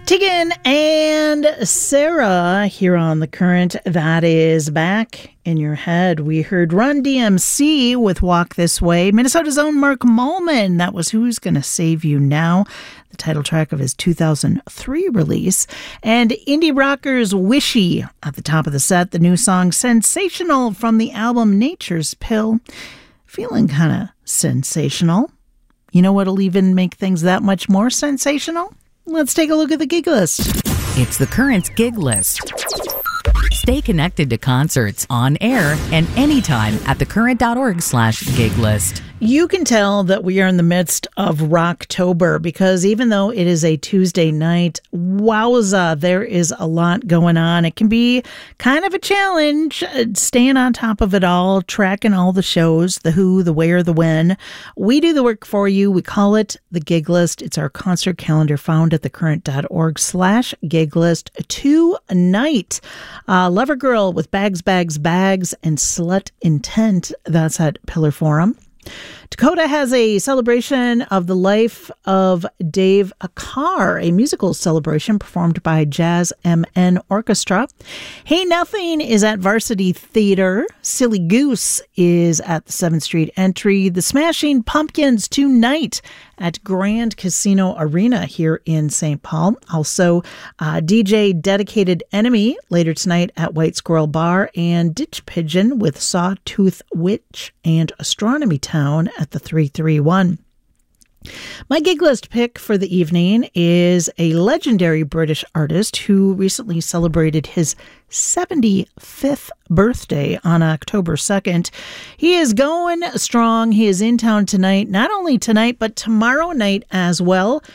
Tegan and Sarah here on The Current. That is Back in Your Head. We heard Run DMC with Walk This Way. Minnesota's own Mark Mallman. That was Who's Gonna Save You Now, the title track of his 2003 release. And indie rockers Wishy at the top of the set. The new song Sensational from the album Nature's Pill. Feeling kind of sensational. You know what'll even make things that much more sensational? Let's take a look at the gig list. It's The Current's gig list. Stay connected to concerts on air and anytime at thecurrent.org/gig list. You can tell that we are in the midst of Rocktober because even though it is a Tuesday night, wowza, there is a lot going on. It can be kind of a challenge staying on top of it all, tracking all the shows, the who, the where, the when. We do the work for you. We call it the gig list. It's our concert calendar found at thecurrent.org/gig list. Tonight, Lover Girl with Bags, Bags, Bags and Slut Intent. That's at Pillar Forum. Dakota has a celebration of the life of Dave Akar, a musical celebration performed by Jazz MN Orchestra. Hey Nothing is at Varsity Theater. Silly Goose is at the 7th Street Entry. The Smashing Pumpkins tonight at Grand Casino Arena here in St. Paul. Also, DJ Dedicated Enemy later tonight at White Squirrel Bar, and Ditch Pigeon with Sawtooth Witch and Astronomy Town at the 331. My gig list pick for the evening is a legendary British artist who recently celebrated his 75th birthday on October 2nd. He is going strong. He is in town tonight, not only tonight, but tomorrow night as well.